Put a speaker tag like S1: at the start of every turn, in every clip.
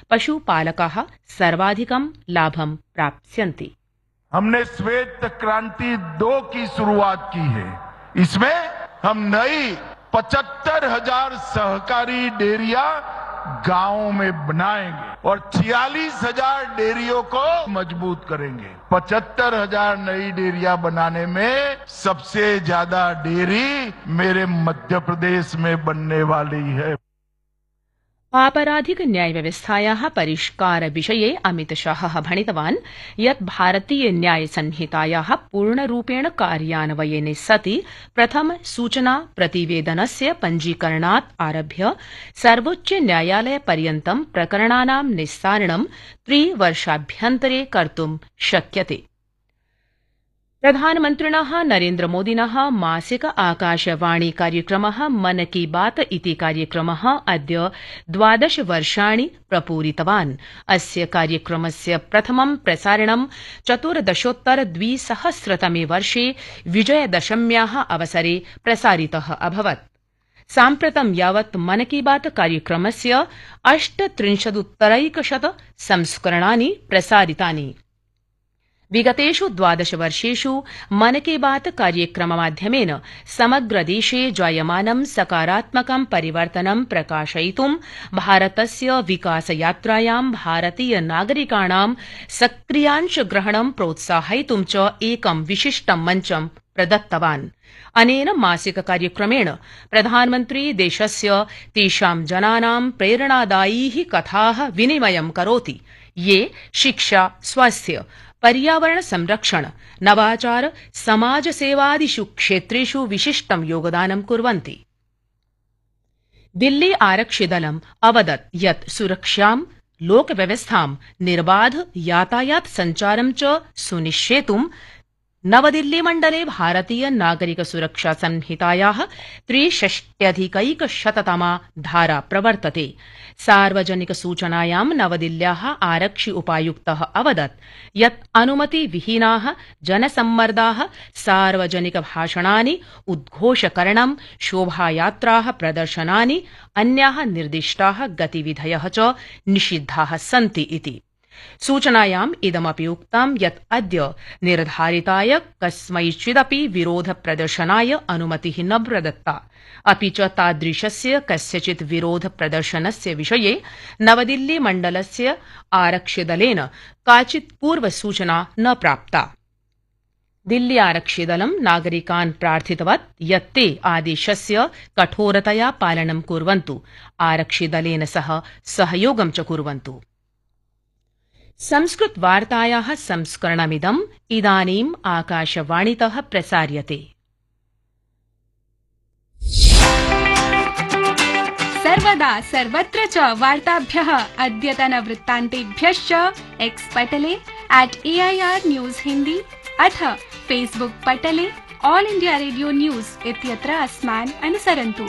S1: पशुपालकाः सर्वाधिकं लाभं प्राप्स्यन्ति।
S2: हमने श्वेत क्रांति 2 की शुरुआत की है। इसमें हम नई 75,000 सहकारी डेयरियां गांवों में बनाएंगे और 46,000 डेयरियों को मजबूत करेंगे। 75,000 नई डेयरियां बनाने में सबसे ज्यादा डेयरी मेरे मध्य प्रदेश में बनने वाली है।
S1: आपराधिक न्यायव्यवस्थायाः परिष्कारविषये अमितशाहः भणितवान् यत् भारतीय न्यायसंहितायाः पूर्णरूपेण कार्यान्वयने सति प्रथम सूचना प्रतिवेदनस्य पञ्जीकरणात् आरभ्य सर्वोच्च न्यायालयपर्यन्तं प्रकरणानां निस्सारणं 3 वर्षाभ्यन्तरे कर्तुं शक्यते। प्रधानमन्त्रिणः नरेन्द्रमोदिनः मासिक आकाशवाणी कार्यक्रमः मन की बात इति कार्यक्रमः अद्य 12 वर्षाणि प्रपूरितवान्। अस्य कार्यक्रमस्य प्रथमं प्रसारणं 14,200तमे वर्षे विजयदशम्याः अवसरे प्रसारितः अभवत्। साम्प्रतं यावत् मन की बात कार्यक्रमस्य 38 संस्करणानि प्रसारितानि। विगतेषु 12 वर्षेषु मन की बात कार्यक्रममाध्यमेन समग्र देशे जायमानं सकारात्मकं परिवर्तनं प्रकाशयितुं भारतस्य विकासयात्रायां भारतीय नागरिकाणां सक्रियांशग्रहणं प्रोत्साहयितुं च एकं विशिष्टं मञ्चं प्रदत्तवान्। अनेन मासिक कार्यक्रमेण प्रधानमन्त्री देशस्य तेषां जनानां प्रेरणादायीः कथाः विनिमयं करोति ये शिक्षा, स्वास्थ्य, पर्यावरण संरक्षण, नवाचार, समाजसेवादिषु क्षेत्रेषु विशिष्टं योगदानं कुर्वन्ति। दिल्ली आरक्षिदलम् अवदत् यत् सुरक्षां, लोकव्यवस्थां, निर्बाध यातायात सञ्चारं च सुनिश्चेतुं नवदिल्ली मण्डले भारतीय नागरिक सुरक्षा संहितायाः 63,100तमा धारा प्रवर्तते। सार्वजनिक सूचनायां नवदिल्ल्याः आरक्षि उपायुक्तः अवदत् यत् अनुमतिविहीनाः जनसम्मर्दाः, सार्वजनिक भाषणानि, उद्घोषकरणं, शोभायात्राः, प्रदर्शनानि, अन्याः निर्दिष्टाः गतिविधयः च निषिद्धाः सन्ति इति। सूचनायाम् इदमपि उक्तं यत् अद्य निर्धारिताय कस्मैचिदपि विरोध प्रदर्शनाय अनुमतिः न प्रदत्ता, अपि च तादृशस्य कस्यचित् विरोध प्रदर्शनस्य विषये नवदिल्ली मण्डलस्य आरक्षिदलेन काचित् पूर्वसूचना न प्राप्ता। दिल्ली आरक्षिदलं नागरिकान् प्रार्थितवत् यत् ते आदेशस्य कठोरतया पालनं कुर्वन्तु, आरक्षिदलेन सह सहयोगं च कुर्वन्तु। संस्कृत वार्तायाः संस्करणमिदम् इदानीम् आकाशवाणीतः प्रसार्यते।
S3: सर्वदा सर्वत्र च वार्ताभ्यः अद्यतनवृत्तान्तेभ्यश्च एक्स् पटले @AIR न्यूज़ हिन्दी अथ फेसबुक पटले ऑल इंडिया रेडियो न्यूज़ इत्यत्र अस्मान् अनुसरन्तु।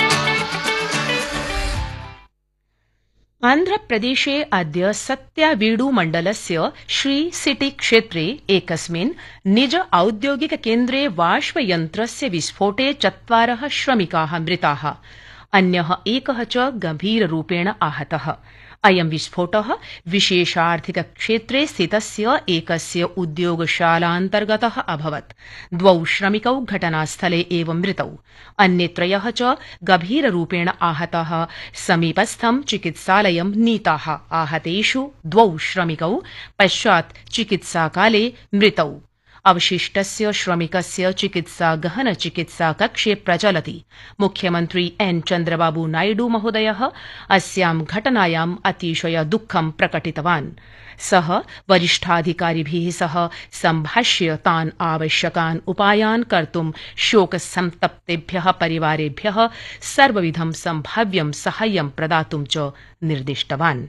S1: आन्ध्रप्रदेशे अद्य सत्यावीडु मण्डलस्य श्री सिटी क्षेत्रे एकस्मिन् निज औद्योगिक केन्द्रे बाष्पयन्त्रस्य विस्फोटे 4 श्रमिकाः मृताः, अन्यः एकः च गम्भीररूपेण आहतः। अयं विस्फोटः विशेषार्थिक क्षेत्रे स्थितस्य एकस्य उद्योगशालान्तर्गतः अभवत्। 2 श्रमिकौ घटनास्थले एव मृतौ, अन्ये 3 च गभीररूपेण आहताः समीपस्थं चिकित्सालयं नीताः। आहतेषु 2 श्रमिकौ पश्चात् चिकित्साकाले मृतौ। अवशिष्टस्य श्रमिकस्य चिकित्सा गहन चिकित्सा कक्षे प्रचलति। मुख्यमन्त्री एन चन्द्रबाबू नायडू महोदयः अस्यां घटनायाम् अतिशय दुःखं प्रकटितवान्। सः वरिष्ठाधिकारिभिः सह सम्भाष्य तान् आवश्यकान् उपायान् कर्तुं शोकसन्तप्तेभ्यः परिवारेभ्यः सर्वविधं सम्भाव्यं साहाय्यं प्रदातुं च निर्दिष्टवान्।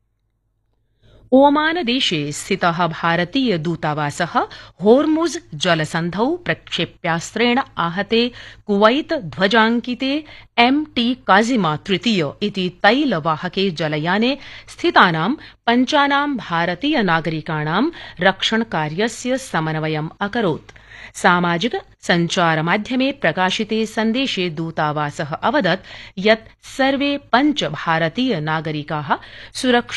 S1: ओमानदेशे स्थितः भारतीय दूतावासः होर्मुज़ जलसन्धौ प्रक्षेप्यास्त्रेण आहते कुवैत ध्वजाङ्किते MT काजिमा तृतीय इति तैलवाहके जलयाने स्थितानां 5 भारतीय नागरिकाणां रक्षणकार्यस्य समन्वयम् अकरोत्। सामाजिक सञ्चारमाध्यमे प्रकाशिते सन्देशे दूतावासः अवदत् यत् सर्वे 5 भारतीय नागरिकाः सुरक्षा